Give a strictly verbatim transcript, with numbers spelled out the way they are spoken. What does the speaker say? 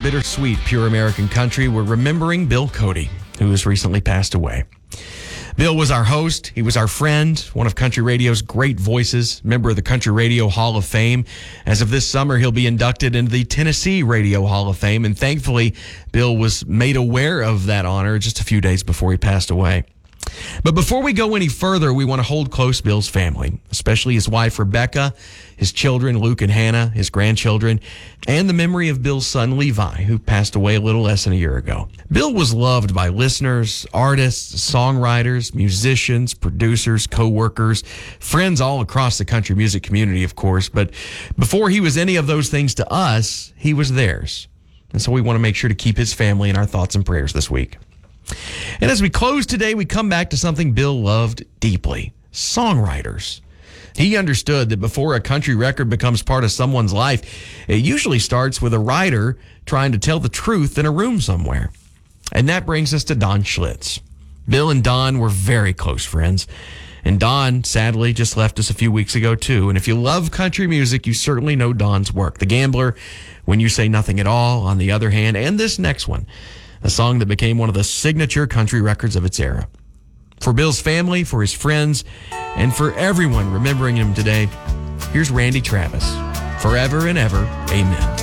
bittersweet pure American country, we're remembering Bill Cody, who has recently passed away. Bill was our host. He was our friend, one of country radio's great voices, member of the Country Radio Hall of Fame. As of this summer, he'll be inducted into the Tennessee Radio Hall of Fame, and thankfully, Bill was made aware of that honor just a few days before he passed away. But before we go any further, we want to hold close Bill's family, especially his wife, Rebecca, his children, Luke and Hannah, his grandchildren, and the memory of Bill's son, Levi, who passed away a little less than a year ago. Bill was loved by listeners, artists, songwriters, musicians, producers, co-workers, friends all across the country music community, of course. But before he was any of those things to us, he was theirs. And so we want to make sure to keep his family in our thoughts and prayers this week. And as we close today, we come back to something Bill loved deeply: songwriters. He understood that before a country record becomes part of someone's life, it usually starts with a writer trying to tell the truth in a room somewhere. And that brings us to Don Schlitz. Bill and Don were very close friends. And Don, sadly, just left us a few weeks ago, too. And if you love country music, you certainly know Don's work. The Gambler, When You Say Nothing at All, on the other hand, and this next one, a song that became one of the signature country records of its era. For Bill's family, for his friends, and for everyone remembering him today, here's Randy Travis. Forever and ever, amen.